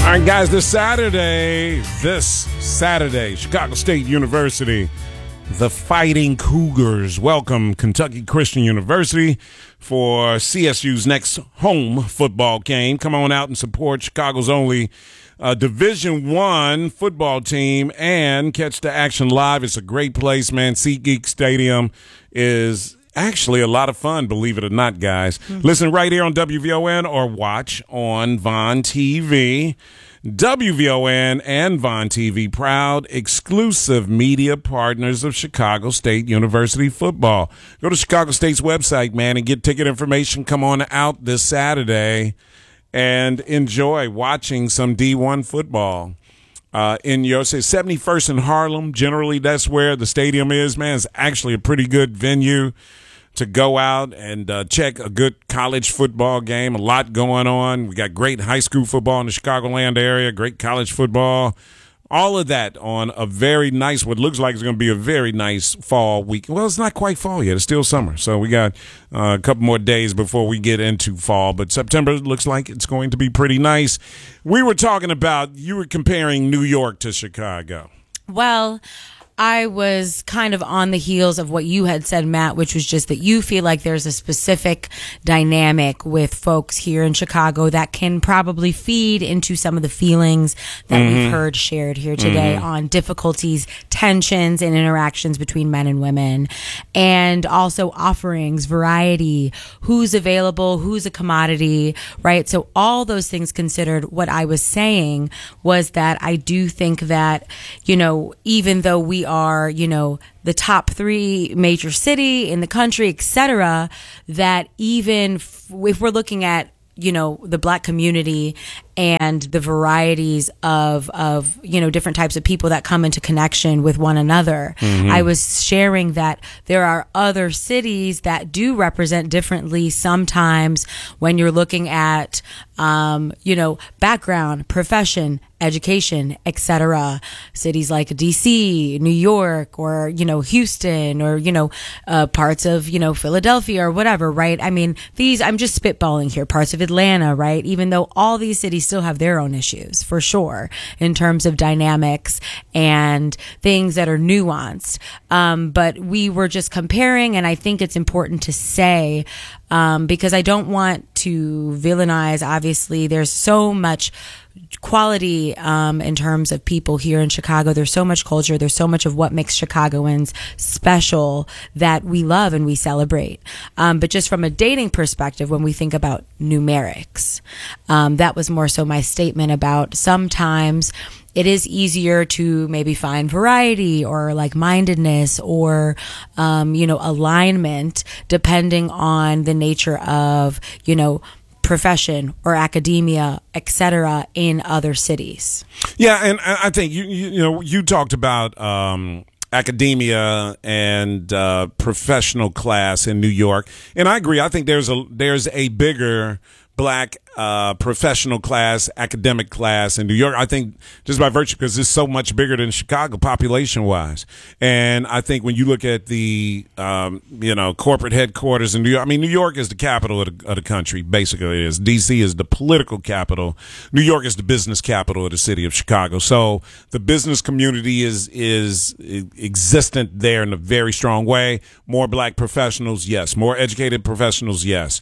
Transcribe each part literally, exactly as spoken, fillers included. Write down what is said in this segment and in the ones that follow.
All right, guys, this Saturday, this Saturday, Chicago State University, the Fighting Cougars welcome Kentucky Christian University for C S U's next home football game. Come on out and support Chicago's only uh, Division One football team and catch the action live. It's a great place, man. SeatGeek Stadium is actually a lot of fun, believe it or not, guys. Mm-hmm. Listen right here on W V O N or watch on Vaughn T V. W V O N and Vaughn T V, proud exclusive media partners of Chicago State University football. Go to Chicago State's website, man, and get ticket information. Come on out this Saturday and enjoy watching some D one football. Uh, in your say seventy-first and Harlem, generally that's where the stadium is, man. It's actually a pretty good venue to go out and uh, check a good college football game. A lot going on. We got great high school football in the Chicagoland area, great college football. All of that on a very nice, what looks like it's going to be a very nice fall week. Well, it's not quite fall yet. It's still summer. So we got uh, a couple more days before we get into fall. But September looks like it's going to be pretty nice. We were talking about, you were comparing New York to Chicago. Well, I was kind of on the heels of what you had said, Matt, which was just that you feel like there's a specific dynamic with folks here in Chicago that can probably feed into some of the feelings that mm-hmm. we've heard shared here today mm-hmm. on difficulties, tensions, and interactions between men and women, and also offerings, variety, who's available, who's a commodity, right? So all those things considered, what I was saying was that I do think that, you know, even though we are, you know, the top three major city in the country, et cetera, that even f- if we're looking at, you know, the Black community and the varieties of, of, you know, different types of people that come into connection with one another. Mm-hmm. I was sharing that there are other cities that do represent differently sometimes when you're looking at, um, you know, background, profession, education, et cetera. Cities like D C, New York, or, you know, Houston, or, you know, uh, parts of, you know, Philadelphia or whatever, right? I mean, these, I'm just spitballing here, parts of Atlanta, right? Even though all these cities still have their own issues, for sure, in terms of dynamics and things that are nuanced. Um, but we were just comparing, and I think it's important to say, um, because I don't want to villainize, obviously, there's so much quality um, in terms of people here in Chicago. There's so much culture. There's so much of what makes Chicagoans special that we love and we celebrate. Um, but just from a dating perspective, when we think about numerics, um, that was more so my statement about sometimes it is easier to maybe find variety or like-mindedness or, um, you know, alignment depending on the nature of, you know, profession or academia, et cetera, in other cities. Yeah, and I think you you, you know you talked about um, academia and uh, professional class in New York, and I agree. I think there's a there's a bigger Black uh, professional class, academic class in New York. I think just by virtue because it's so much bigger than Chicago population wise. And I think when you look at the, um, you know, corporate headquarters in New York, I mean, New York is the capital of the, of the country. Basically it is. D C is the political capital. New York is the business capital of the city of Chicago. So the business community is, is existent there in a very strong way. More Black professionals. Yes. More educated professionals. Yes.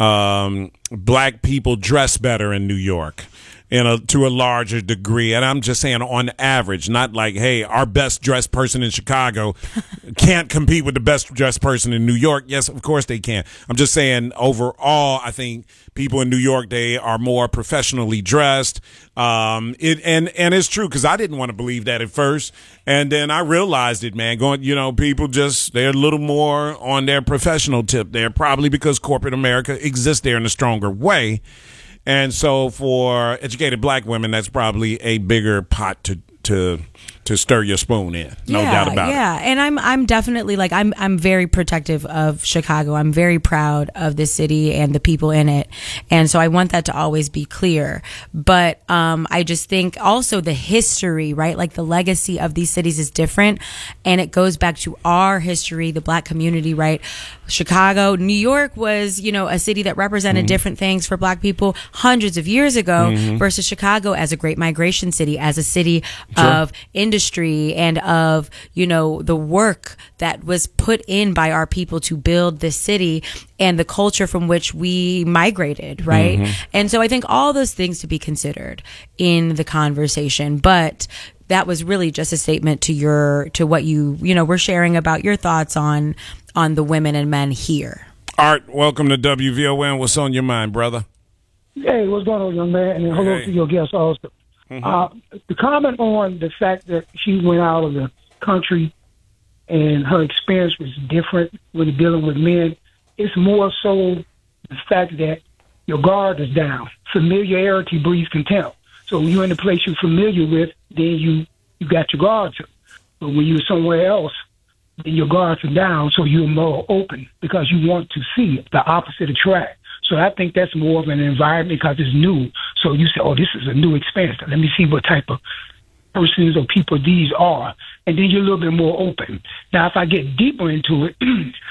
Um, Black people dress better in New York in a, to a larger degree. And I'm just saying on average, not like, hey, our best dressed person in Chicago can't compete with the best dressed person in New York. Yes, of course they can. I'm just saying overall, I think people in New York, they are more professionally dressed. Um, it, and, and it's true because I didn't want to believe that at first. And then I realized it, man, going, you know, people just, they're a little more on their professional tip there, probably because corporate America exists there in a stronger way. And so for educated Black women, that's probably a bigger pot to, to, to stir your spoon in. No yeah, doubt about yeah. it. Yeah, and I'm I'm definitely like I'm I'm very protective of Chicago. I'm very proud of this city and the people in it, and so I want that to always be clear. But um, I just think also the history, right? Like the legacy of these cities is different, and it goes back to our history, the Black community, right? Chicago, New York was, you know, a city that represented mm-hmm. different things for Black people hundreds of years ago mm-hmm. versus Chicago as a great migration city, as a city sure. of industry and of, you know, the work that was put in by our people to build this city and the culture from which we migrated, right? Mm-hmm. And so I think all those things to be considered in the conversation, but that was really just a statement to your, to what you, you know, were sharing about your thoughts on, on the women and men here. Art, welcome to W V O N. What's on your mind, brother? Hey, what's going on, young man? And hello hey. to your guests also. Mm-hmm. Uh, the comment on the fact that she went out of the country and her experience was different when dealing with men, it's more so the fact that your guard is down. Familiarity breeds contempt. So when you're in a place you're familiar with, then you, you got your guards up. But when you're somewhere else, then your guards are down, so you're more open because you want to see it, the opposite attract. So I think that's more of an environment because it's new. So you say, oh, this is a new experience. Let me see what type of persons or people these are. And then you're a little bit more open. Now, if I get deeper into it,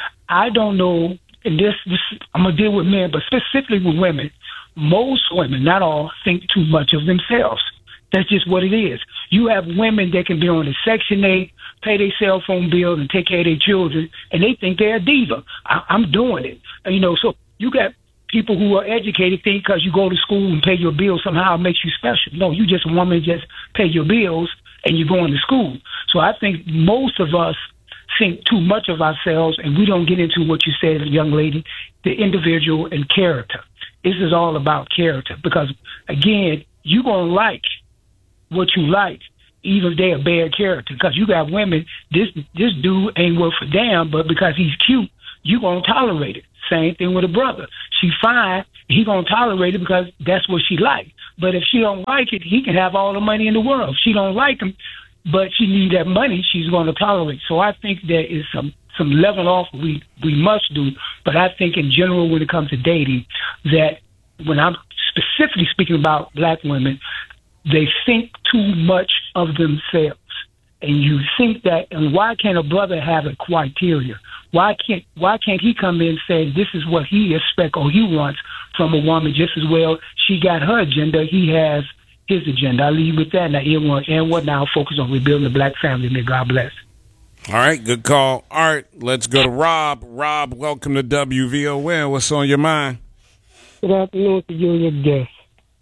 I don't know, and this, this I'm going to deal with men, but specifically with women. Most women, not all, think too much of themselves. That's just what it is. You have women that can be on the Section eight, pay their cell phone bill, and take care of their children, and they think they're a diva. I, I'm doing it. You know, so you got people who are educated think because you go to school and pay your bills somehow it makes you special. No, you just a woman, just pay your bills, and you're going to school. So I think most of us think too much of ourselves, and we don't get into what you said, young lady, the individual and character. This is all about character because, again, you're going to like what you like, even if they're a bad character. Because you got women, this this dude ain't worth a damn, but because he's cute, you're going to tolerate it. Same thing with a brother. She fine, he going to tolerate it because that's what she like. But if she don't like it, he can have all the money in the world. If she don't like him, but she need that money, she's going to tolerate. So I think there is some some level off we, we must do. But I think in general when it comes to dating, that when I'm specifically speaking about Black women, they think too much of themselves. And you think that, and why can't a brother have a criteria? Why can't why can't he come in and say this is what he expects or he wants from a woman just as well? She got her agenda, he has his agenda. I'll leave with that. Now, everyone, and what now? Focus on rebuilding the Black family. May God bless. All right, good call. All right, let's go to Rob. Rob, welcome to W V O N. What's on your mind? Good afternoon to you and your guests.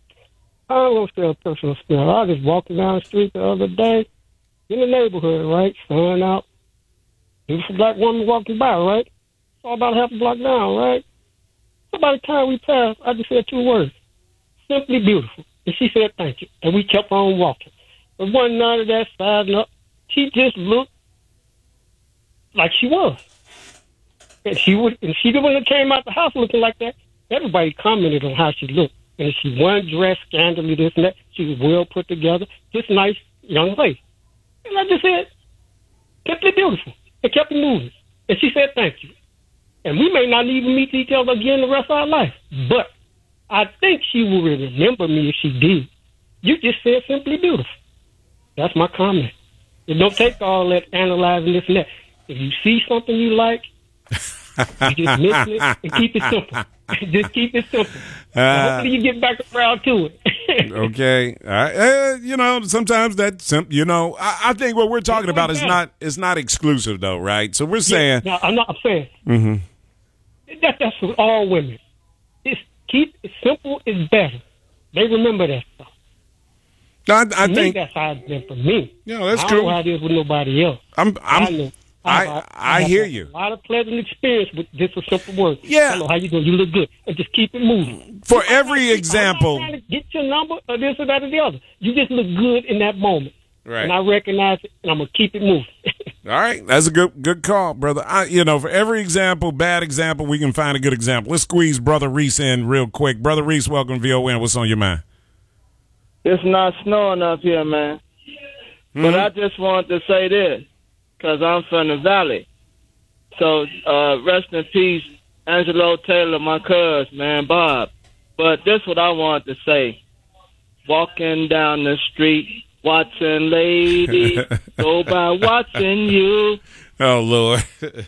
I don't want to say a personal experience. I was just walking down the street the other day in the neighborhood, right? Sun out. Beautiful Black woman walking by, right? All about half a block down, right? So by the time we passed, I just said two words. Simply beautiful. And she said thank you. And we kept on walking. But one none of that side up. She just looked like she was. And she would and she wouldn't have came out the house looking like that. Everybody commented on how she looked. And she wasn't dressed scandalously, this and that. She was well put together. Just a nice young lady. And I just said, simply beautiful. And kept it moving. And she said thank you. And we may not even meet each other again the rest of our life. But I think she will remember me if she did. You just said simply beautiful. That's my comment. It don't take all that analyzing this and that. If you see something you like, you just mention it and keep it simple. Just keep it simple. Uh, hopefully you get back around to it. Okay. Uh, uh, you know, sometimes that's simple. You know, I, I think what we're talking about is not is not exclusive, though, right? So we're saying. Yeah, no, I'm not I'm saying. Mm-hmm. That, that's for all women. It's, keep it simple is better. They remember that stuff. No, I, I me, think that's how it's been for me. Yeah, that's I don't true. know how it is with nobody else. I'm. I'm I know. I, I, I, I hear you. A lot of pleasant experience with just a simple word. Yeah. Hello, how you doing? You look good. And just keep it moving. For every example. I'm not trying to get your number or this or that or the other. You just look good in that moment. Right. And I recognize it, and I'm going to keep it moving. All right. That's a good good call, brother. I, you know, for every example, bad example, we can find a good example. Let's squeeze Brother Reese in real quick. Brother Reese, welcome to V O N. What's on your mind? It's not snowing up here, man. Mm-hmm. But I just wanted to say this, because I'm from the Valley. So uh, rest in peace, Angelo Taylor, my cuz, man, Bob. But this is what I wanted to say. Walking down the street, watching ladies go by watching you. Oh, Lord.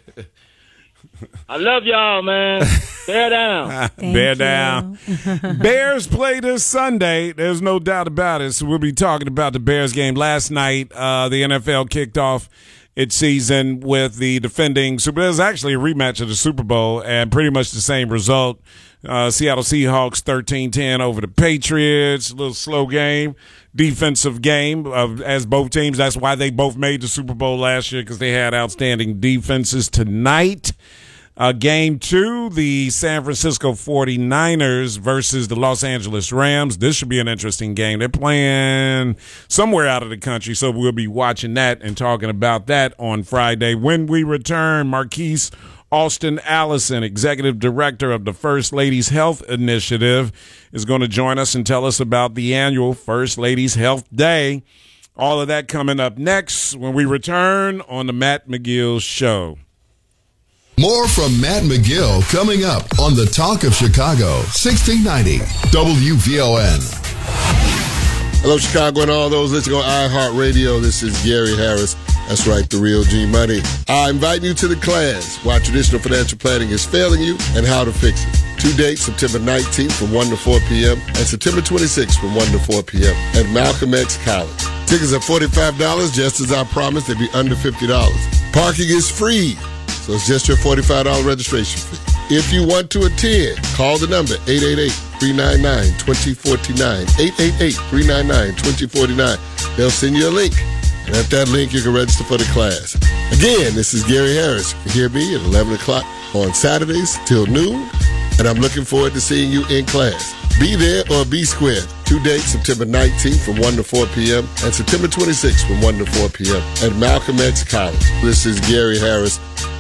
I love y'all, man. Bear down. Bear you. down. Bears play this Sunday. There's no doubt about it. So we'll be talking about the Bears game. Last night, uh, the N F L kicked off its season with the defending Super Bowl. It was actually a rematch of the Super Bowl and pretty much the same result. Uh, Seattle Seahawks thirteen ten over the Patriots. A little slow game, defensive game of as both teams. That's why they both made the Super Bowl last year, because they had outstanding defenses. Tonight, uh, game two, the San Francisco forty-niners versus the Los Angeles Rams. This should be an interesting game. They're playing somewhere out of the country, so we'll be watching that and talking about that on Friday. When we return, Marquise Austin Allison, Executive Director of the First Ladies Health Initiative, is going to join us and tell us about the annual First Ladies Health Day. All of that coming up next when we return on the Matt McGill Show. More from Matt McGill coming up on the Talk of Chicago, sixteen ninety W V O N. Hello, Chicago, and all those listening on iHeartRadio. This is Gary Harris. That's right, the real G Money. I invite you to the class, Why Traditional Financial Planning is Failing You and How to Fix It. Two dates, September nineteenth from one to four p.m. and September twenty-sixth from one to four p.m. at Malcolm X College. Tickets are forty-five dollars, just as I promised, they'd be under fifty dollars. Parking is free, so it's just your forty-five dollars registration fee. If you want to attend, call the number eight eight eight, three nine nine, two zero four nine, eight eight eight, three nine nine, two zero four nine. They'll send you a link, and at that link, you can register for the class. Again, this is Gary Harris. You can hear me at eleven o'clock on Saturdays till noon, and I'm looking forward to seeing you in class. Be there or be square. Two dates, September nineteenth from one to four p.m. and September twenty-sixth from one to four p.m. at Malcolm X College. This is Gary Harris.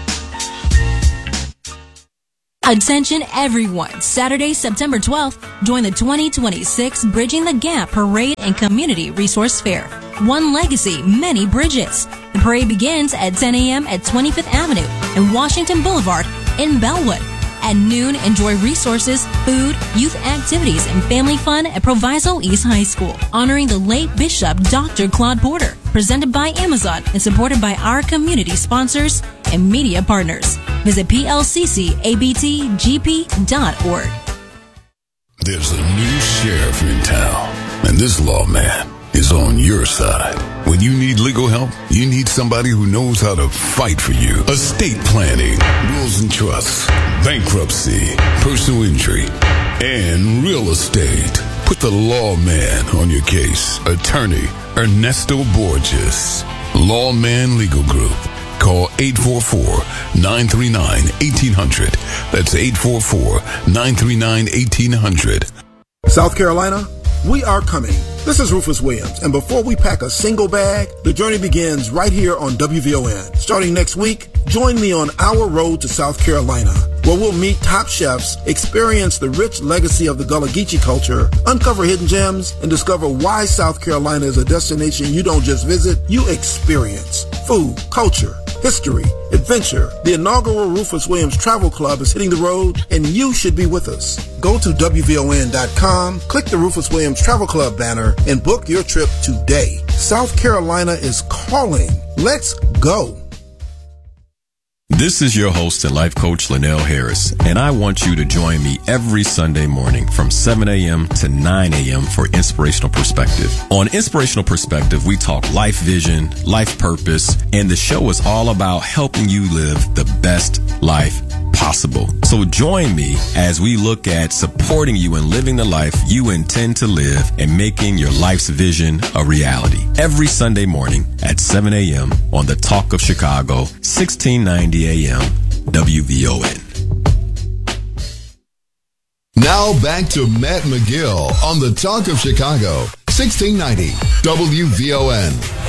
Attention everyone. Saturday, September twelfth, join the twenty twenty-six Bridging the Gap Parade and Community Resource Fair. One legacy, many bridges. The parade begins at ten a.m. at twenty-fifth Avenue and Washington Boulevard in Bellwood. At noon, enjoy resources, food, youth activities, and family fun at Proviso East High School, honoring the late Bishop Doctor Claude Porter, presented by Amazon and supported by our community sponsors and media partners. Visit P L C C A B T G P dot org. There's a new sheriff in town, and this lawman is on your side. When you need legal help, you need somebody who knows how to fight for you. Estate planning, wills and trusts, bankruptcy, personal injury, and real estate. Put the lawman on your case. Attorney Ernesto Borges, Lawman Legal Group. Call eight four four, nine three nine, one eight zero zero. That's eight four four, nine three nine, one eight zero zero. South Carolina, we are coming. This is Rufus Williams, and before we pack a single bag, the journey begins right here on W V O N. Starting next week, join me on our road to South Carolina, where we'll meet top chefs, experience the rich legacy of the Gullah Geechee culture, uncover hidden gems, and discover why South Carolina is a destination you don't just visit, you experience. Food, culture, history, adventure. The inaugural Rufus Williams Travel Club is hitting the road, and you should be with us. Go to W V O N dot com, click the Rufus Williams Travel Club banner, and book your trip today. South Carolina is calling. Let's go. This is your host and life coach, Linnell Harris, and I want you to join me every Sunday morning from seven a.m. to nine a.m. for Inspirational Perspective. On Inspirational Perspective, we talk life vision, life purpose, and the show is all about helping you live the best life possible. So join me as we look at supporting you in living the life you intend to live and making your life's vision a reality. Every Sunday morning at seven a.m. on the Talk of Chicago, sixteen ninety a.m. W V O N. Now back to Matt McGill on the Talk of Chicago, sixteen ninety W V O N.